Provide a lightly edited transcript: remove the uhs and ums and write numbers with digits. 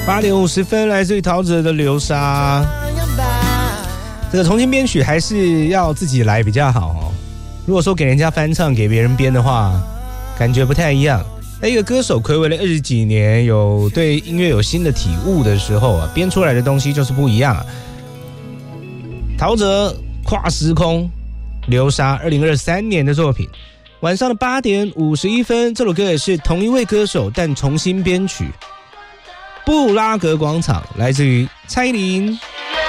8点50分，来自于陶喆的《流沙》。这个重新编曲还是要自己来比较好哦。如果说给人家翻唱、给别人编的话，感觉不太一样。那一个歌手睽违了20几年，有对音乐有新的体悟的时候啊，编出来的东西就是不一样啊。陶喆跨时空，《流沙》2023年的作品。晚上的8点51分，这首歌也是同一位歌手但重新编曲。布拉格广场，来自于蔡依林。